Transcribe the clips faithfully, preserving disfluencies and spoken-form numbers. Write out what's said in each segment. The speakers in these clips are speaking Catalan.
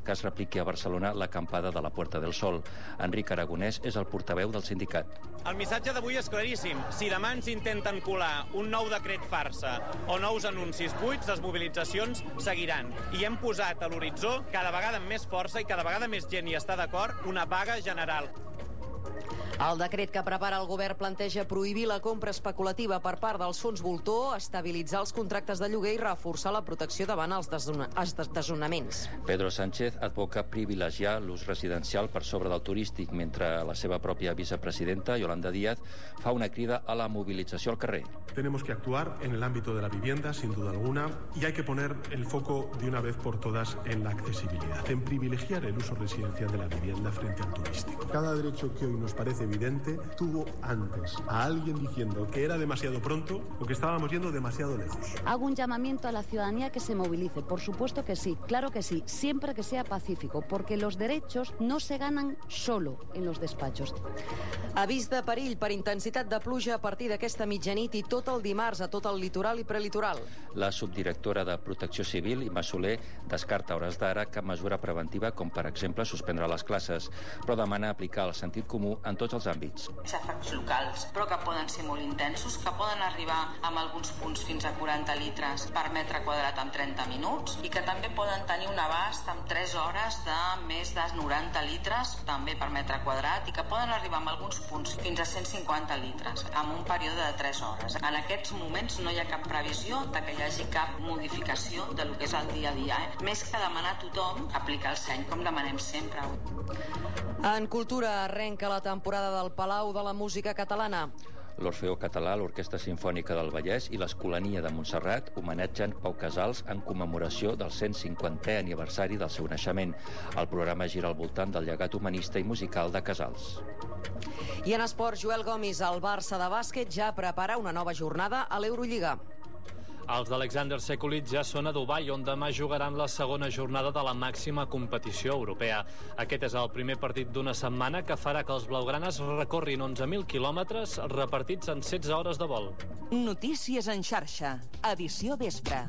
que es repliqui a Barcelona l'acampada de la Puerta del Sol. Enric Aragonès és el portaveu del sindicat. El missatge d'avui és claríssim. Si demà ens intenten colar un nou decret farsa o nous anuncis buits, les mobilitzacions seguiran. I hem posat a l'horitzó, cada vegada amb més força i cada vegada més gent hi està d'acord, una vaga general. El decret que prepara el govern planteja prohibir la compra especulativa per part dels fons voltor, estabilitzar els contractes de lloguer i reforçar la protecció davant els desdona- els des- desnonaments. Pedro Sánchez advoca privilegiar l'ús residencial per sobre del turístic, mentre la seva pròpia vicepresidenta, Yolanda Díaz, fa una crida a la mobilització al carrer. Tenemos que actuar en el ámbito de la vivienda, sin duda alguna, y hay que poner el foco de una vez por todas en la accesibilidad, en privilegiar el uso residencial de la vivienda frente al turístico. Cada derecho que hoy nos parece evidente tuvo antes a alguien diciendo que era demasiado pronto o que estábamos yendo demasiado lejos. Hago un llamamiento a la ciudadanía que se movilice. Por supuesto que sí, claro que sí, siempre que sea pacífico, porque los derechos no se ganan solo en los despachos. Avís de perill per intensitat de pluja a partir d'aquesta mitjanit i tot el dimarts a tot el litoral i prelitoral. La subdirectora de Protecció Civil, Imma Soler, descarta a hores d'ara cap mesura preventiva com, per exemple, suspendre les classes, però demana aplicar el sentit comú en tots els àmbits. Xàfecs locals, però que poden ser molt intensos, que poden arribar amb alguns punts fins a quaranta litres per metre quadrat en trenta minuts i que també poden tenir un abast en tres hores de més de noranta litres també per metre quadrat i que poden arribar amb alguns punts fins a cent cinquanta litres en un període de tres hores. En aquests moments no hi ha cap previsió de que hi hagi cap modificació de lo que és el dia a dia. Eh? Més que demanar a tothom aplicar el seny, com demanem sempre. En cultura arrenca la temporada del Palau de la Música Catalana. L'Orfeó Català, l'Orquestra Simfònica del Vallès i l'Escolania de Montserrat homenatgen Pau Casals en commemoració del cent cinquantè aniversari del seu naixement. El programa gira al voltant del llegat humanista i musical de Casals. I en esports, Joel Gomis, el Barça de bàsquet ja prepara una nova jornada a l'Eurolliga. Els d'Alexander Sekulic ja són a Dubai, on demà jugaran la segona jornada de la màxima competició europea. Aquest és el primer partit d'una setmana que farà que els blaugranes recorrin onze mil quilòmetres repartits en setze hores de vol. Notícies en xarxa, edició vespre.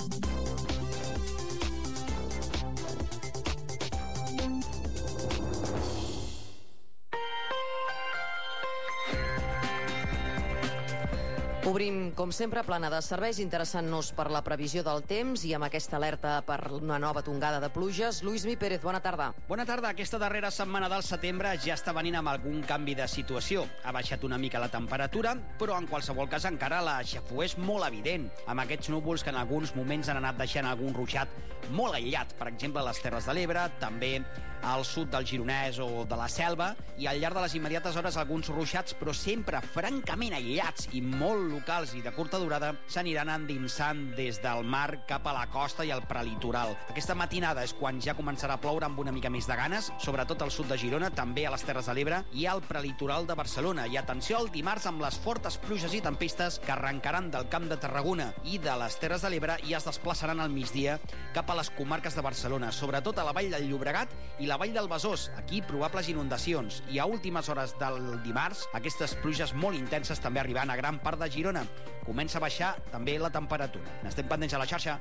Obrim, com sempre, plana de serveis, interessant-nos per la previsió del temps i amb aquesta alerta per una nova tongada de pluges. Luismi Pérez, bona tarda. Bona tarda. Aquesta darrera setmana del setembre ja està venint amb algun canvi de situació. Ha baixat una mica la temperatura, però en qualsevol cas encara la xafogor és molt evident, amb aquests núvols que en alguns moments han anat deixant algun ruixat molt aïllat, per exemple a les Terres de l'Ebre, també al sud del Gironès o de la Selva, i al llarg de les immediates hores alguns ruixats, però sempre francament aïllats i molt locals i de curta durada, s'aniran endinsant des del mar cap a la costa i al prelitoral. Aquesta matinada és quan ja començarà a ploure amb una mica més de ganes, sobretot al sud de Girona, també a les Terres de l'Ebre i al prelitoral de Barcelona. I atenció al dimarts amb les fortes pluges i tempestes que arrencaran del Camp de Tarragona i de les Terres de l'Ebre i es desplaçaran al migdia cap a les comarques de Barcelona, sobretot a la vall del Llobregat i la vall del Besòs. Aquí probables inundacions. I a últimes hores del dimarts, aquestes pluges molt intenses també arribant a gran part de Girona. Comença a baixar també la temperatura. N'estem pendents a la xarxa.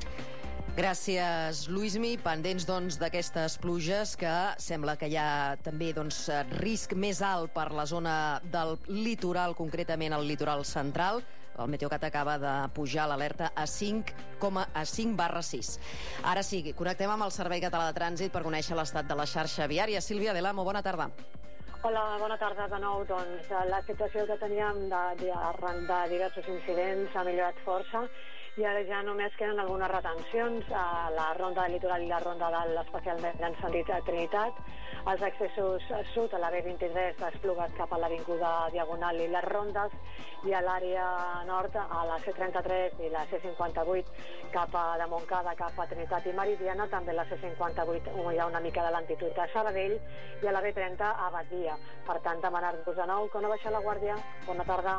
Gràcies, Luismi. Pendents, doncs, d'aquestes pluges que sembla que hi ha també, doncs, risc més alt per la zona del litoral, concretament el litoral central. El Meteocat acaba de pujar l'alerta a cinc coma cinc barra sis. Ara sí, connectem amb el Servei Català de Trànsit per conèixer l'estat de la xarxa viària. Sílvia Delamo, bona tarda. Hola, bona tarda de nou. Doncs la situació que teníem de, de, de diversos incidents ha millorat força i ara ja només queden algunes retencions a la ronda del litoral i la ronda dalt, especialment en sentit a Trinitat. Els accessos sud a la B vint-i-tres desplugat cap a l'avinguda Diagonal i les rondes, i a l'àrea nord a la C trenta-tres i la C cinquanta-vuit cap a de Montcada, cap a Trinitat i Meridiana, també la C cinquanta-vuit hi ha una mica de lentitud a Sabadell, i a la B trenta a Badia. Per tant, demanar-vos de nou que no baixeu la guàrdia. Bona tarda.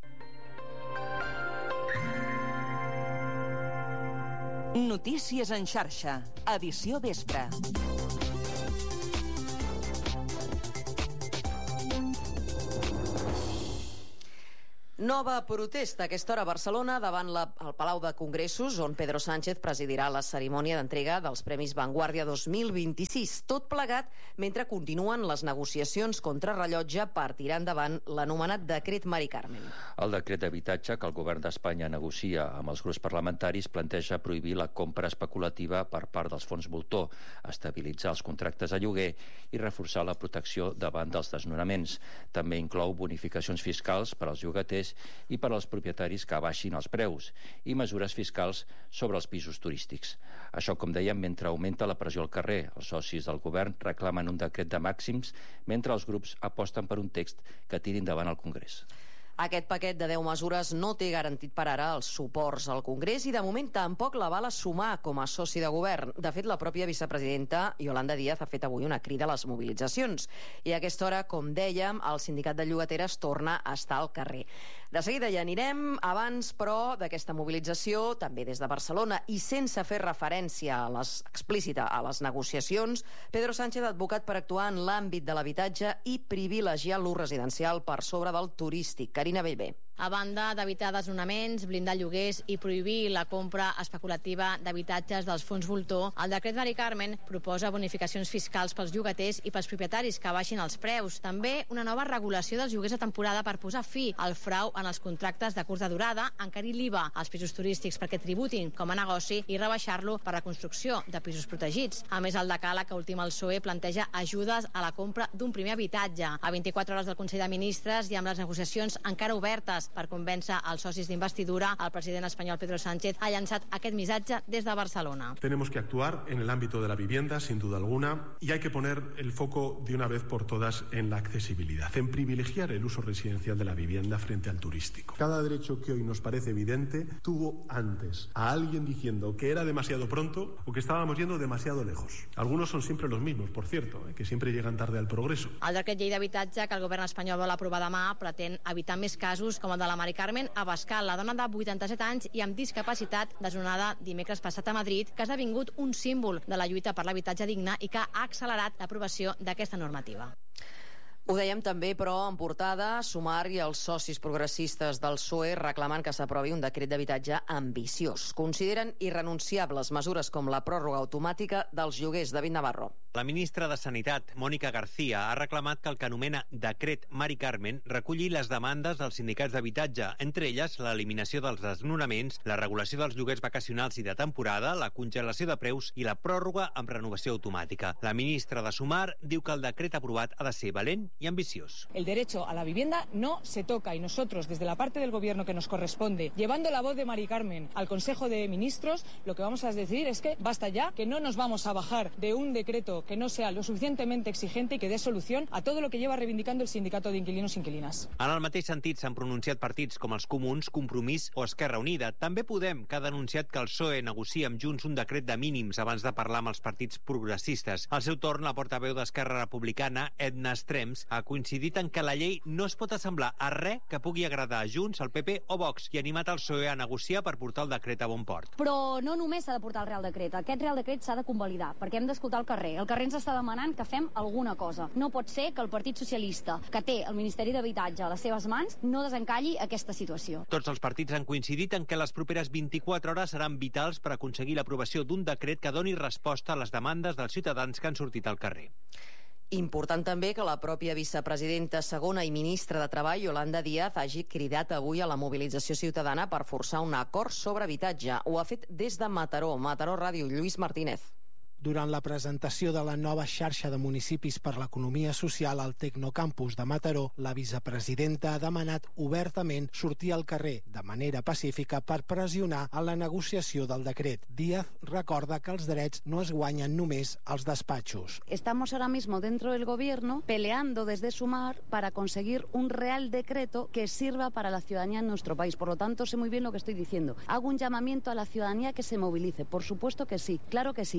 Notícies en xarxa, edició vespre. Nova protesta a aquesta hora a Barcelona davant la, el Palau de Congressos, on Pedro Sánchez presidirà la cerimònia d'entrega dels Premis Vanguardia dos mil vint-i-sis. Tot plegat mentre continuen les negociacions contra rellotge per tirar endavant l'anomenat decret Mari Carmen. El decret d'habitatge que el govern d'Espanya negocia amb els grups parlamentaris planteja prohibir la compra especulativa per part dels fons voltor, estabilitzar els contractes a lloguer i reforçar la protecció davant dels desnonaments. També inclou bonificacions fiscals per als llogaters i per als propietaris que abaixin els preus i mesures fiscals sobre els pisos turístics. Això, com dèiem, mentre augmenta la pressió al carrer. Els socis del govern reclamen un decret de màxims mentre els grups aposten per un text que tiri endavant al Congrés. Aquest paquet de deu mesures no té garantit per ara els suports al Congrés i de moment tampoc la val a sumar com a soci de govern. De fet, la pròpia vicepresidenta Yolanda Díaz ha fet avui una crida a les mobilitzacions. I a aquesta hora, com dèiem, el sindicat de llogateres torna a estar al carrer. De seguida hi anirem. Abans, però, d'aquesta mobilització, també des de Barcelona i sense fer referència a les, explícita a les negociacions, Pedro Sánchez ha advocat per actuar en l'àmbit de l'habitatge i privilegiar l'ús residencial per sobre del turístic. Carina Bellver. A banda d'evitar desnonaments, blindar lloguers i prohibir la compra especulativa d'habitatges dels fons voltor, el decret Mari Carmen proposa bonificacions fiscals pels llogaters i pels propietaris que baixin els preus. També una nova regulació dels lloguers de temporada per posar fi al frau en els contractes de curta durada, encarir l'I V A als pisos turístics perquè tributin com a negoci i rebaixar-lo per la construcció de pisos protegits. A més, el decàleg que ultima el P S O E planteja ajudes a la compra d'un primer habitatge. A vint-i-quatre hores del Consell de Ministres i amb les negociacions encara obertes per convèncer els socis d'investidura, el president espanyol Pedro Sánchez ha llançat aquest missatge des de Barcelona. Tenemos que actuar en el ámbito de la vivienda, sin duda alguna, y hay que poner el foco de una vez por todas en la accesibilidad, en privilegiar el uso residencial de la vivienda frente al turístico. Cada derecho que hoy nos parece evidente tuvo antes a alguien diciendo que era demasiado pronto o que estábamos yendo demasiado lejos. Algunos son siempre los mismos, por cierto, eh, que siempre llegan tarde al progreso. El decret llei d'habitatge que el govern espanyol vol aprovar demà pretén evitar més casos com el de la Mari Carmen Abascal, la dona de vuitanta-set anys i amb discapacitat desnonada dimecres passat a Madrid, que ha esdevingut un símbol de la lluita per l'habitatge digne i que ha accelerat l'aprovació d'aquesta normativa. Ho dèiem també, però, en portada, Sumar i els socis progressistes del P S O E reclamant que s'aprovi un decret d'habitatge ambiciós. Consideren irrenunciables mesures com la pròrroga automàtica dels lloguers. David Navarro. La ministra de Sanitat, Mònica García, ha reclamat que el que anomena decret Mari Carmen reculli les demandes dels sindicats d'habitatge, entre elles l'eliminació dels desnonaments, la regulació dels lloguers vacacionals i de temporada, la congelació de preus i la pròrroga amb renovació automàtica. La ministra de Sumar diu que el decret aprovat ha de ser valent y ambicioso. El derecho a la vivienda no se toca y nosotros, desde la parte del gobierno que nos corresponde, llevando la voz de Mari Carmen al Consejo de Ministros, lo que vamos a decir es que basta ya, que no nos vamos a bajar de un decreto que no sea lo suficientemente exigente y que dé solución a todo lo que lleva reivindicando el sindicato de inquilinos e inquilinas. En el mateix sentit s'han pronunciat partits com els Comuns, Compromís o Esquerra Unida. També Podem, que ha denunciat que el P S O E negocia amb Junts un decret de mínims abans de parlar amb els partits progressistes. Al seu torn, la portaveu d'Esquerra Republicana, Edna Estrems, ha coincidit en que la llei no es pot assemblar a res que pugui agradar a Junts, al P P o Vox i ha animat el P S O E a negociar per portar el decret a bon port. Però no només s'ha de portar el Real Decret. Aquest Real Decret s'ha de convalidar, perquè hem d'escoltar el carrer. El carrer ens està demanant que fem alguna cosa. No pot ser que el Partit Socialista, que té el Ministeri d'Habitatge a les seves mans, no desencalli aquesta situació. Tots els partits han coincidit en que les properes vint-i-quatre hores seran vitals per aconseguir l'aprovació d'un decret que doni resposta a les demandes dels ciutadans que han sortit al carrer. Important també que la pròpia vicepresidenta segona i ministra de Treball, Yolanda Díaz, hagi cridat avui a la mobilització ciutadana per forçar un acord sobre habitatge. Ho ha fet des de Mataró. Mataró Ràdio, Lluís Martínez. Durant la presentació de la nova xarxa de municipis per l'economia social al Tecnocampus de Mataró, la vicepresidenta ha demanat obertament sortir al carrer de manera pacífica per pressionar a la negociació del decret. Díaz recorda que els drets no es guanyen només als despatxos. Estamos ahora mismo dentro del gobierno peleando desde Sumar para conseguir un real decreto que sirva para la ciudadanía en nuestro país. Por lo tanto, sé muy bien lo que estoy diciendo. Hago un llamamiento a la ciudadanía que se movilice. Por supuesto que sí, claro que sí. Siempre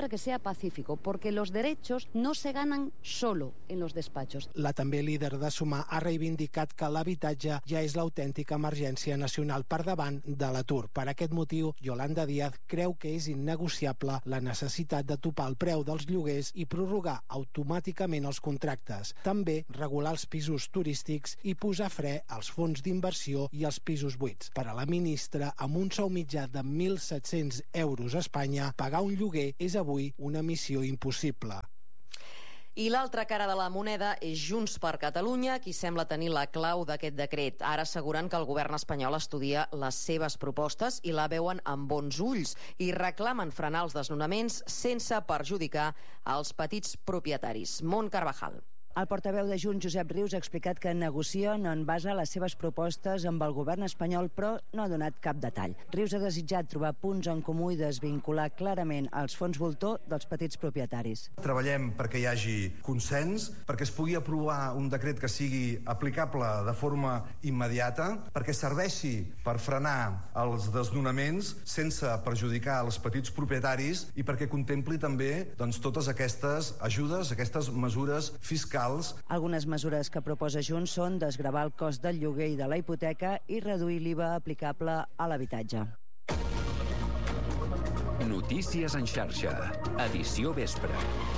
para que sea pacífico, porque los derechos no se ganan solo en los despachos. La també líder de Sumar ha reivindicat que l'habitatge ja és l'autèntica emergència nacional per davant de l'atur. Per aquest motiu, Yolanda Díaz creu que és innegociable la necessitat de topar el preu dels lloguers i prorrogar automàticament els contractes. També regular els pisos turístics i posar fre als fons d'inversió i als pisos buits. Per a la ministra, amb un sou mitjà de mil set-cents euros a Espanya, pagar un lloguer és avui una missió impossible. I l'altra cara de la moneda és Junts per Catalunya, qui sembla tenir la clau d'aquest decret. Ara asseguren que el govern espanyol estudia les seves propostes i la veuen amb bons ulls i reclamen frenar els desnonaments sense perjudicar els petits propietaris. Mont Carvajal. El portaveu de Junts, Josep Rius, ha explicat que negocien en base a les seves propostes amb el govern espanyol, però no ha donat cap detall. Rius ha desitjat trobar punts en comú i desvincular clarament els fons voltor dels petits propietaris. Treballem perquè hi hagi consens, perquè es pugui aprovar un decret que sigui aplicable de forma immediata, perquè serveixi per frenar els desnonaments sense perjudicar els petits propietaris i perquè contempli també doncs, totes aquestes ajudes, aquestes mesures fiscals. Algunes mesures que proposa Junts són desgravar el cost del lloguer i de la hipoteca i reduir l'I V A aplicable a l'habitatge. Notícies en xarxa, edició vespre.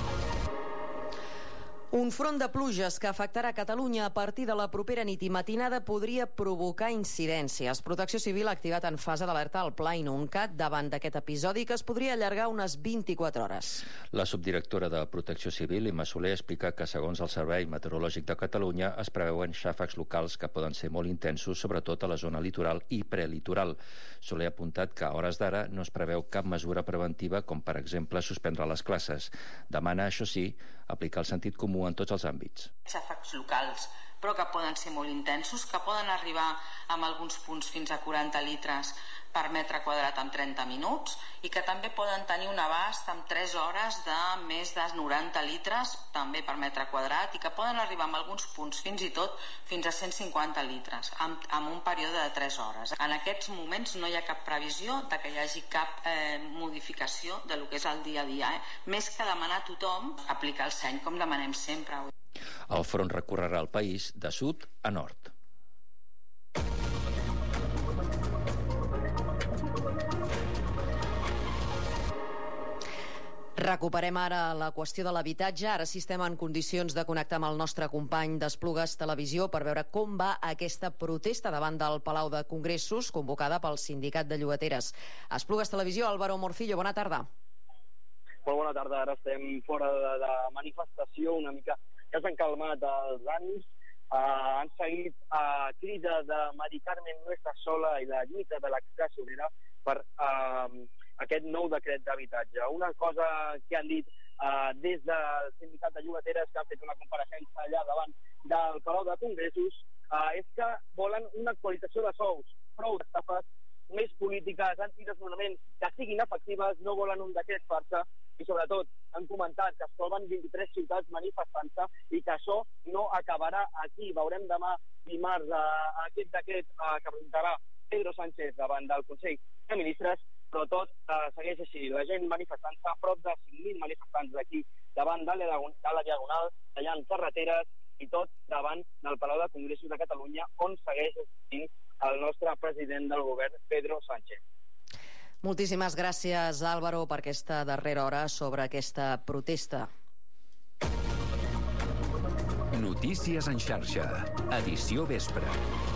Un front de pluges que afectarà Catalunya a partir de la propera nit i matinada podria provocar incidències. Protecció Civil ha activat en fase d'alerta el Pla Inuncat davant d'aquest episodi que es podria allargar unes vint-i-quatre hores. La subdirectora de Protecció Civil, Imma Soler, explica que segons el Servei Meteorològic de Catalunya es preveuen xàfecs locals que poden ser molt intensos, sobretot a la zona litoral i prelitoral. Soler ha apuntat que a hores d'ara no es preveu cap mesura preventiva com, per exemple, suspendre les classes. Demana, això sí, aplicar el sentit comú en tots els àmbits. Xàfecs locals, però que poden ser molt intensos, que poden arribar amb alguns punts fins a quaranta litres per metre quadrat en trenta minuts i que també poden tenir un abast en tres hores de més de noranta litres també per metre quadrat i que poden arribar amb alguns punts fins i tot fins a cent cinquanta litres en, en un període de tres hores. En aquests moments no hi ha cap previsió de que hi hagi cap eh, modificació de lo que és el dia a dia. Eh? Més que demanar a tothom aplicar el seny com demanem sempre. El front recorrerà el país de sud a nord. Recuperem ara la qüestió de l'habitatge. Ara sí estem en condicions de connectar amb el nostre company d'Esplugues Televisió per veure com va aquesta protesta davant del Palau de Congressos convocada pel Sindicat de Llogateres. Esplugues Televisió, Álvaro Morcillo, bona tarda. Molt bona tarda. Ara estem fora de, de manifestació, una mica ja s'han calmat els ànims. Uh, han seguit uh, crida de Mari Carmen no està sola i la lluita de la classe obrera per uh, aquest nou decret d'habitatge. Una cosa que han dit uh, des del Sindicat de Llogateres, que han fet una compareixença allà davant del Palau de Congressos, uh, és que volen una actualització de sous, prou d'estafes, més polítiques antidesnonaments que siguin efectives, no volen un decret farsa i sobretot han comentat que es troben vint-i-tres ciutats manifestant-se i que això no acabarà aquí. Veurem demà dimarts uh, aquest decret uh, que presentarà Pedro Sánchez davant del Consell de Ministres, però tot uh, segueix així. La gent manifestant-se, prop de cinc mil manifestants d'aquí davant de la, de la Diagonal, tallant carreteres i tot davant del Palau de Congressos de Catalunya, on segueix assistint el nostre president del govern, Pedro Sánchez. Moltíssimes gràcies, Álvaro, per aquesta darrera hora sobre aquesta protesta. Notícies en xarxa, edició vespre.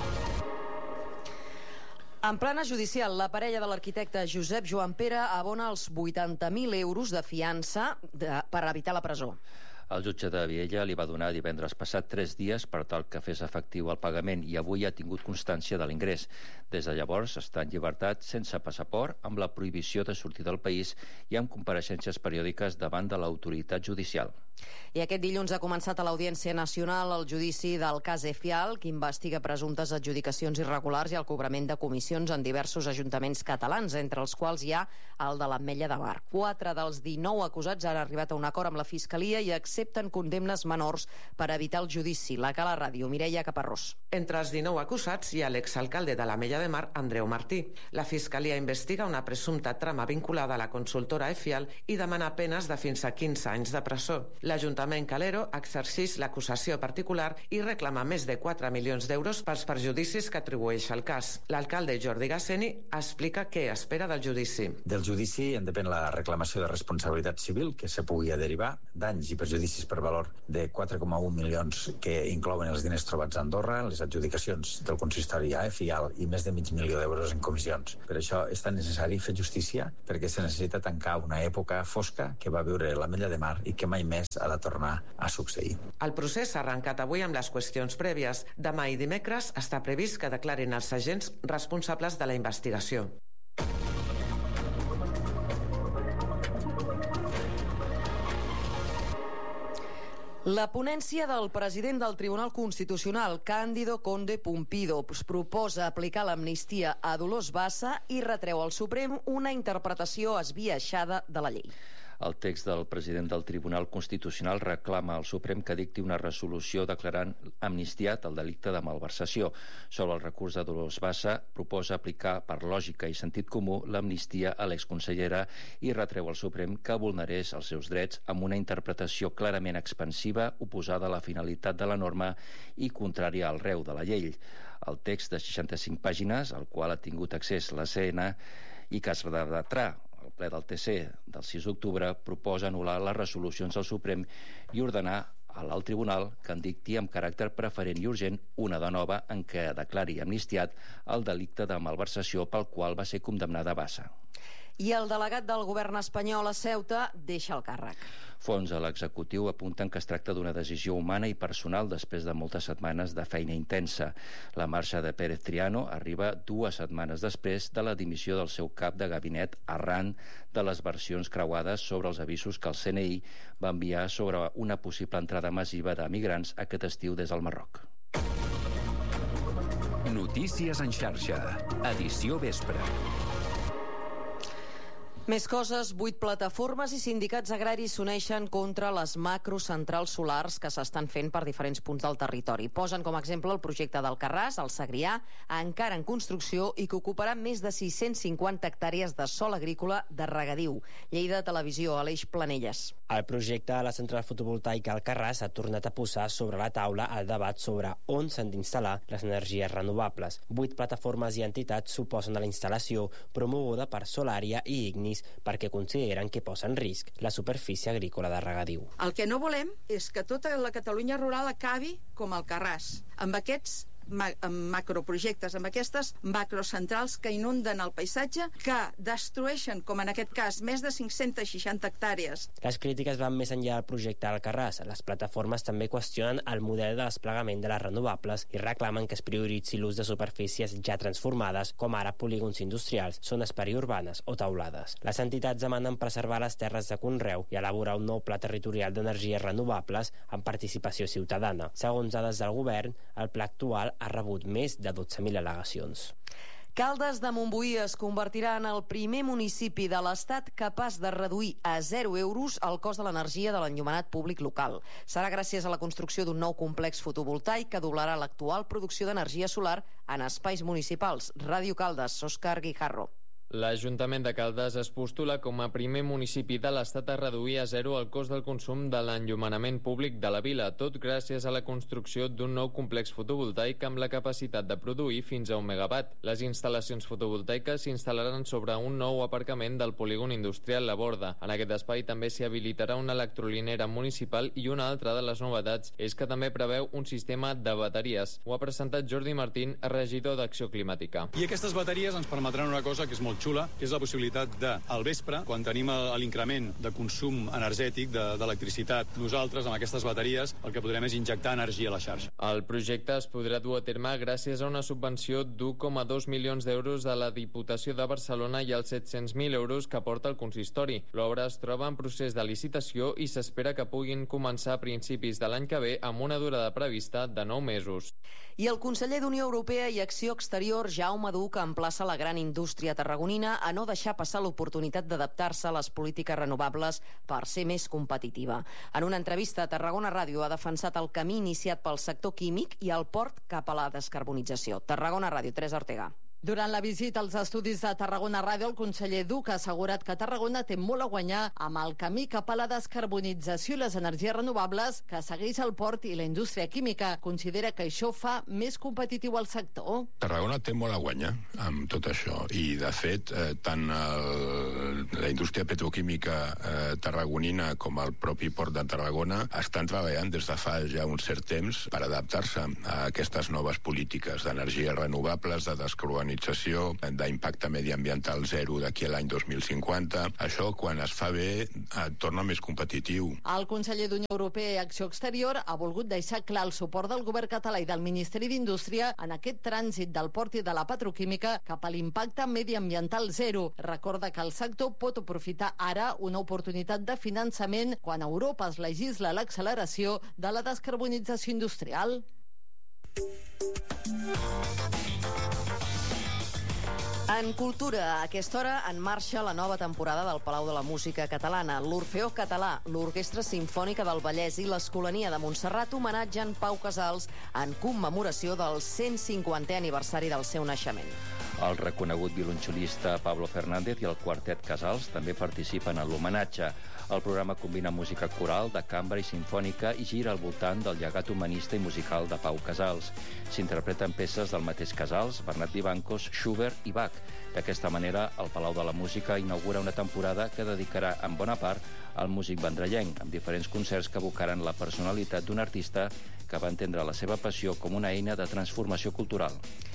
En plana judicial, la parella de l'arquitecte Josep Joan Pere abona els vuitanta mil euros de fiança de, per evitar la presó. El jutge de Viella li va donar divendres passat tres dies per tal que fes efectiu el pagament i avui ha tingut constància de l'ingrés. Des de llavors està en llibertat sense passaport, amb la prohibició de sortir del país i amb compareixences periòdiques davant de l'autoritat judicial. I aquest dilluns ha començat a l'Audiència Nacional el judici del cas Efial, que investiga presumptes adjudicacions irregulars i el cobrament de comissions en diversos ajuntaments catalans, entre els quals hi ha el de l'Ametlla de Mar. Quatre dels dinou acusats han arribat a un acord amb la Fiscalia i accepten condemnes menors per evitar el judici. La Cala Ràdio, Mireia Caparrós. Entre els dinou acusats hi ha l'exalcalde de l'Ametlla de Mar, Andreu Martí. La Fiscalia investiga una presumpta trama vinculada a la consultora Efial i demana penes de fins a quinze anys de presó. L'Ajuntament Calero exerceix l'acusació particular i reclama més de quatre milions d'euros pels perjudicis que atribueix al cas. L'alcalde Jordi Gasseni explica què espera del judici. Del judici en depèn la reclamació de responsabilitat civil que se pugui derivar, danys i perjudicis per valor de quatre coma un milions que inclouen els diners trobats a Andorra, les adjudicacions del consistori a Efial i més de mig milió d'euros en comissions. Per això és tan necessari fer justícia perquè se necessita tancar una època fosca que va viure l'Ametlla de Mar i que mai més ha de tornar a succeir. El procés s'ha arrencat avui amb les qüestions prèvies. Demà i dimecres està previst que declarin els agents responsables de la investigació. La ponència del president del Tribunal Constitucional, Cándido Conde Pumpido, proposa aplicar l'amnistia a Dolors Bassa i retreu al Suprem una interpretació esbiaixada de la llei. El text del president del Tribunal Constitucional reclama al Suprem que dicti una resolució declarant amnistiat el delicte de malversació. Sobre el recurs de Dolors Bassa, proposa aplicar per lògica i sentit comú l'amnistia a l'exconsellera i retreu al Suprem que vulnerés els seus drets amb una interpretació clarament expansiva, oposada a la finalitat de la norma i contrària al reu de la llei. El text de seixanta-cinc pàgines, al qual ha tingut accés la C N i que es debatrà el ple del T C del sis d'octubre, proposa anul·lar les resolucions del Suprem i ordenar a l'alt tribunal que en dicti amb caràcter preferent i urgent una de nova en què declari amnistiat el delicte de malversació pel qual va ser condemnada Bassa. I el delegat del govern espanyol a Ceuta deixa el càrrec. Fons a l'executiu apunten que es tracta d'una decisió humana i personal després de moltes setmanes de feina intensa. La marxa de Pérez Triano arriba dues setmanes després de la dimissió del seu cap de gabinet arran de les versions creuades sobre els avisos que el C N I va enviar sobre una possible entrada massiva de migrants aquest estiu des del Marroc. Notícies en xarxa. Edició vespre. Més coses, vuit plataformes i sindicats agraris s'uneixen contra les macrocentrals solars que s'estan fent per diferents punts del territori. Posen com a exemple el projecte d'Alcarràs, al Segrià, encara en construcció i que ocuparà més de sis-cents cinquanta hectàrees de sòl agrícola de regadiu. Lleida Televisió, Aleix Planelles. El projecte de la central fotovoltaica Alcarràs ha tornat a posar sobre la taula el debat sobre on s'han d'instal·lar les energies renovables. Vuit plataformes i entitats s'oposen a la instal·lació promoguda per Solària i Ignis perquè consideren que posa en risc la superfície agrícola de regadiu. El que no volem és que tota la Catalunya rural acabi com Alcarràs, amb aquests ma amb macroprojectes, amb aquestes macrocentrals que inunden el paisatge, que destrueixen, com en aquest cas, més de cinc-centes seixanta hectàrees. Les crítiques van més enllà del projecte d'Alcarràs. Les plataformes també qüestionen el model de desplegament de les renovables i reclamen que es prioritzi l'ús de superfícies ja transformades, com ara polígons industrials, zones periurbanes o taulades. Les entitats demanen preservar les terres de conreu i elaborar un nou pla territorial d'energies renovables amb participació ciutadana. Segons dades del govern, el pla actual ha rebut més de dotze mil al·legacions. Caldes de Montbui es convertirà en el primer municipi de l'Estat capaç de reduir a zero euros el cost de l'energia de l'enllumenat públic local. Serà gràcies a la construcció d'un nou complex fotovoltaic que doblarà l'actual producció d'energia solar en espais municipals. Ràdio Caldes, Òscar Guijarro. L'Ajuntament de Caldes es postula com a primer municipi de l'Estat a reduir a zero el cost del consum de l'enllumenament públic de la vila, tot gràcies a la construcció d'un nou complex fotovoltaic amb la capacitat de produir fins a un megawatt. Les instal·lacions fotovoltaiques s'instal·laran sobre un nou aparcament del polígon industrial La Borda. En aquest espai també s'hi habilitarà una electrolinera municipal i una altra de les novetats és que també preveu un sistema de bateries. Ho ha presentat Jordi Martín, regidor d'Acció Climàtica. I aquestes bateries ens permetran una cosa que és molt molt xula, que és la possibilitat de, al vespre, quan tenim l'increment de consum energètic d'electricitat, nosaltres, amb aquestes bateries, el que podrem és injectar energia a la xarxa. El projecte es podrà dur a terme gràcies a una subvenció d'u coma dos milions d'euros de la Diputació de Barcelona i els set-cents mil euros que aporta el consistori. L'obra es troba en procés de licitació i s'espera que puguin començar a principis de l'any que ve amb una durada prevista de nou mesos. I el conseller d'Unió Europea i Acció Exterior, Jaume Duch, emplaça la gran indústria tarragonina a no deixar passar l'oportunitat d'adaptar-se a les polítiques renovables per ser més competitiva. En una entrevista a Tarragona Ràdio ha defensat el camí iniciat pel sector químic i el port cap a la descarbonització. Tarragona Ràdio, Teresa Ortega. Durant la visita als estudis de Tarragona Ràdio, el conseller Duch ha assegurat que Tarragona té molt a guanyar amb el camí cap a la descarbonització i les energies renovables que segueix el port i la indústria química. Considera que això fa més competitiu el sector. Tarragona té molt a guanyar amb tot això i, de fet, eh, tant el, la indústria petroquímica eh, tarragonina com el propi port de Tarragona estan treballant des de fa ja un cert temps per adaptar-se a aquestes noves polítiques d'energies renovables, de descarbonització, d'impacte mediambiental zero d'aquí a l'any dos mil cinquanta. Això, quan es fa bé, et torna més competitiu. El conseller d'Unió Europea i Acció Exterior ha volgut deixar clar el suport del govern català i del Ministeri d'Indústria en aquest trànsit del port i de la petroquímica cap a l'impacte mediambiental zero. Recorda que el sector pot aprofitar ara una oportunitat de finançament quan a Europa es legisla l'acceleració de la descarbonització industrial. En cultura, a aquesta hora en marxa la nova temporada del Palau de la Música Catalana. L'Orfeó Català, l'Orquestra Simfònica del Vallès i l'Escolania de Montserrat homenatgen Pau Casals en commemoració del cent cinquantè aniversari del seu naixement. El reconegut violoncel·lista Pablo Fernández i el quartet Casals també participen en l'homenatge. El programa combina música coral, de cambra i simfònica i gira al voltant del llegat humanista i musical de Pau Casals. S'interpreten peces del mateix Casals, Bernat Vivancos, Schubert i Bach. D'aquesta manera, el Palau de la Música inaugura una temporada que dedicarà en bona part al músic vendrellenc, amb diferents concerts que evocaran la personalitat d'un artista que va entendre la seva passió com una eina de transformació cultural.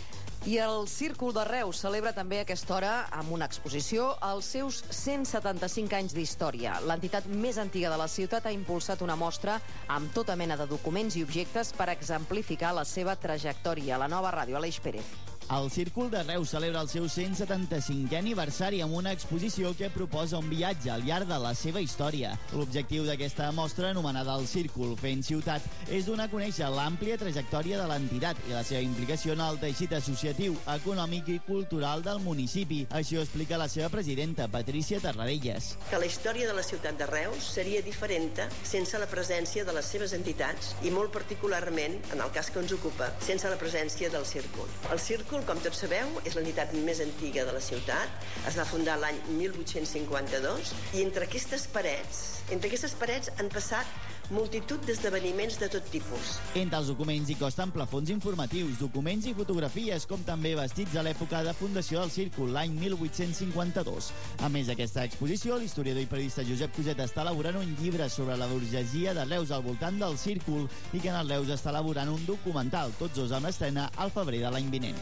I el Círcul de Reus celebra també a aquesta hora, amb una exposició, els seus cent setanta-cinc anys d'història. L'entitat més antiga de la ciutat ha impulsat una mostra amb tota mena de documents i objectes per exemplificar la seva trajectòria. La Nova Ràdio, Aleix Pérez. El Círcul de Reus celebra el seu cent setanta-cinquè aniversari amb una exposició que proposa un viatge al llarg de la seva història. L'objectiu d'aquesta mostra, anomenada El Círcul Fent Ciutat, és donar a conèixer l'àmplia trajectòria de l'entitat i la seva implicació en el teixit associatiu, econòmic i cultural del municipi. Això explica la seva presidenta, Patricia Tarradellas. Que la història de la ciutat de Reus seria diferent sense la presència de les seves entitats i molt particularment, en el cas que ens ocupa, sense la presència del Círcul. El Círcul, com tots sabeu, és l'entitat més antiga de la ciutat. Es va fundar l'any mil vuit-cents cinquanta-dos i entre aquestes parets, entre aquestes parets han passat multitud d'esdeveniments de tot tipus. Entre els documents hi costen plafons informatius, documents i fotografies, com també vestits a l'època de fundació del Círcul, l'any mil vuit-cents cinquanta-dos. A més d'aquesta exposició, l'historiador i periodista Josep Coset està elaborant un llibre sobre la burgesia de Reus al voltant del Círcul i que en el Reus està elaborant un documental, tots dos amb l'estrena al febrer de l'any vinent.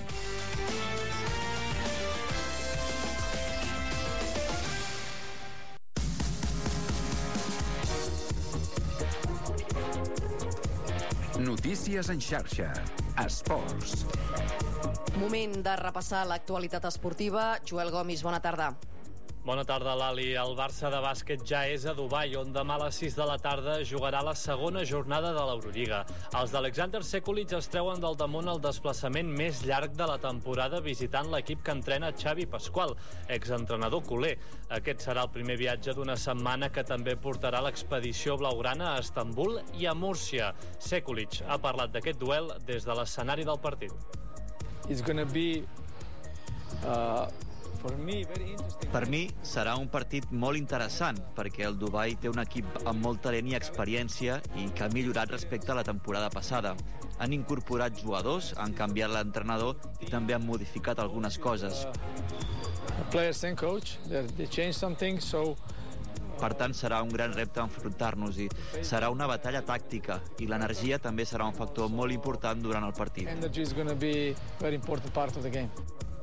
Notícies en xarxa. Esports. Moment de repassar l'actualitat esportiva. Joel Gomis, bona tarda. Bona tarda, Lali. El Barça de bàsquet ja és a Dubai, on demà a les sis de la tarda jugarà la segona jornada de l'Eurolliga. Els d'Alexander Sekulic es treuen del damunt el desplaçament més llarg de la temporada visitant l'equip que entrena Xavi Pasqual, exentrenador culer. Aquest serà el primer viatge d'una setmana que també portarà l'expedició blaugrana a Estambul i a Múrcia. Sekulic ha parlat d'aquest duel des de l'escenari del partit. It's gonna be... Uh... Per mi serà un partit molt interessant perquè el Dubai té un equip amb molt talent i experiència i que ha millorat respecte a la temporada passada. Han incorporat jugadors, han canviat l'entrenador i també han modificat algunes coses. Players and coach, they changed something, so Per tant, serà un gran repte enfrontar-nos-hi. Serà una batalla tàctica i l'energia també serà un factor molt important durant el partit. Energy is going to be a very important part of the game.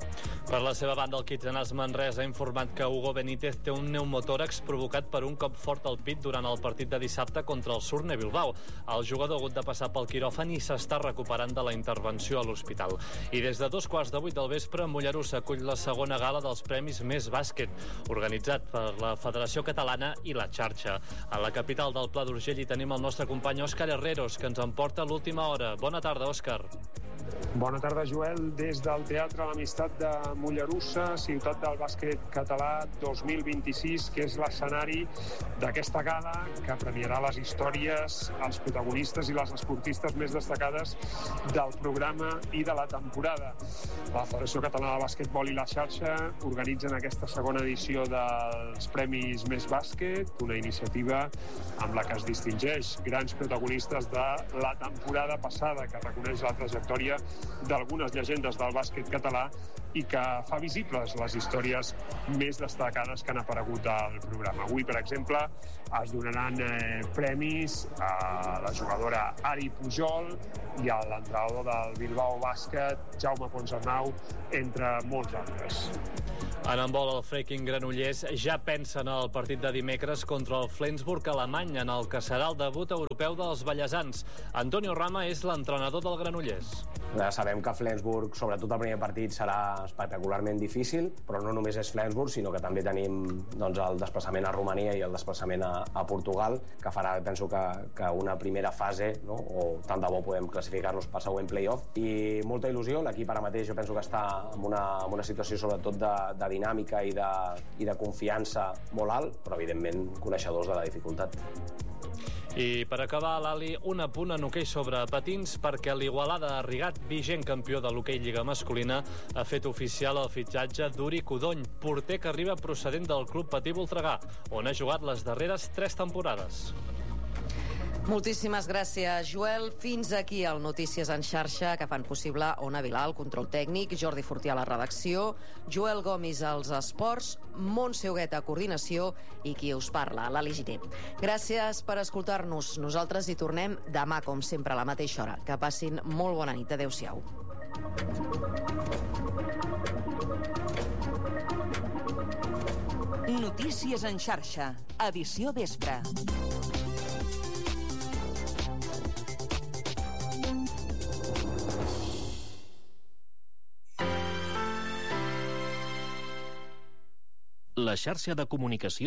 Per la seva banda, el Kitzenàs Manresa ha informat que Hugo Benítez té un pneumotòrax provocat per un cop fort al pit durant el partit de dissabte contra el Surne Bilbao. El jugador ha hagut de passar pel quiròfan i s'està recuperant de la intervenció a l'hospital. I des de dos quarts de vuit del vespre, Mollerussa acull la segona gala dels Premis Més Bàsquet, organitzat per la Federació Catalana i la Xarxa. A la capital del Pla d'Urgell hi tenim el nostre company Òscar Herreros, que ens emporta l'última hora. Bona tarda, Òscar. Bona tarda, Joel. Des del Teatre L'Amistat de Mollerussa, ciutat del bàsquet català dos mil vint-i-sis, que és l'escenari d'aquesta gala que premiarà les històries, els protagonistes i les esportistes més destacades del programa i de la temporada. La Federació Catalana de Bàsquetbol i la Xarxa organitzen aquesta segona edició dels Premis Més Bàsquet, una iniciativa amb la que es distingeix grans protagonistes de la temporada passada, que reconeix la trajectòria d'algunes llegendes del bàsquet català i que fa visibles les històries més destacades que han aparegut al programa. Avui, per exemple, es donaran eh, premis a la jugadora Ari Pujol i a l'entrenador del Bilbao Bàsquet, Jaume Ponsarnau, entre molts altres. En handbol, el Freaking Granollers ja pensa en el partit de dimecres contra el Flensburg alemany, en el que serà el debut europeu dels ballesans. Antonio Rama és l'entrenador del Granollers. Ja sabem que Flensburg, sobretot el primer partit, serà espectacularment difícil, però no només és Flensburg, sinó que també tenim doncs, el desplaçament a Romania i el desplaçament a, a Portugal, que farà, penso, que, que una primera fase, no? O tant de bo podem classificar-nos per següent play-off. I molta il·lusió, l'equip ara mateix jo penso que està en una, en una situació sobretot de, de dinàmica i de, i de confiança molt alt, però evidentment coneixedors de la dificultat. I per acabar, l'Ali, un apunt en hoquei sobre patins, perquè l'Igualada Rigat, vigent campió de l'hoquei Lliga masculina, ha fet oficial el fitxatge d'Uri Codony, porter que arriba procedent del Club Patí Voltregà, on ha jugat les darreres tres temporades. Moltíssimes gràcies, Joel. Fins aquí el Notícies en xarxa, que fan possible Ona Vilà, el control tècnic, Jordi Fortià a la redacció, Joel Gomis als esports, Montse Hugueta a coordinació i qui us parla, l'Ali Giner. Gràcies per escoltar-nos. Nosaltres hi tornem demà, com sempre, a la mateixa hora. Que passin molt bona nit. Adéu-siau. Notícies en xarxa, edició vespre. La xarxa de comunicació